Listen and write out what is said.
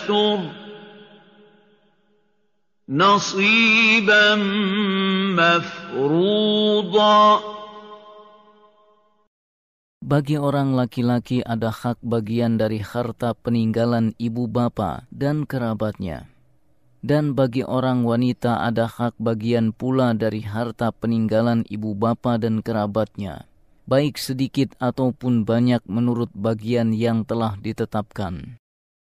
التَّكَاثُرِ نَصِيبًا مَفْرُوضًا. Bagi orang laki-laki ada hak bagian dari harta peninggalan ibu bapa dan kerabatnya. Dan bagi orang wanita ada hak bagian pula dari harta peninggalan ibu bapa dan kerabatnya, baik sedikit ataupun banyak menurut bagian yang telah ditetapkan.